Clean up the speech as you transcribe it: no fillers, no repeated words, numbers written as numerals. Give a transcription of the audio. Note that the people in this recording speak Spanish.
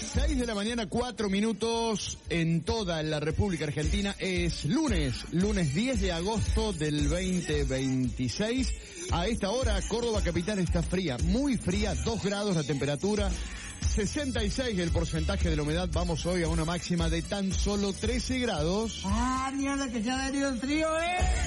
6 de la mañana, 4 minutos en toda la República Argentina. Es lunes 10 de agosto del 2026. A esta hora, Córdoba capital está fría, muy fría, 2 grados la temperatura, 66 el porcentaje de la humedad. Vamos hoy a una máxima de tan solo 13 grados. ¡Ah, mierda, que se ha venido el frío,